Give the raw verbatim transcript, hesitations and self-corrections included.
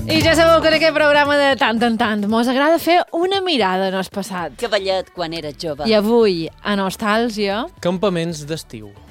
I ja sabeu que en aquest programa de tant en tant mos agrada fer una mirada en el passat. Cavallet quan eres jove. I avui, a Nostàlgia... Campaments d'estiu.